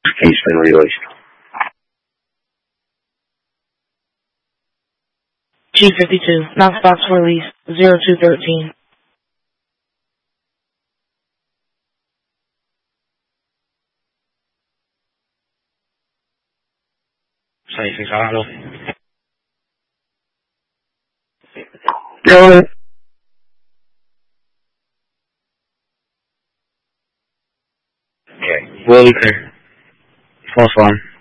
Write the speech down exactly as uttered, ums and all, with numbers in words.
Case been released. G fifty-two, Knoxbox release zero two thirteen. seiscientos six, hello. Go ahead. Okay, will be clear. False alarm.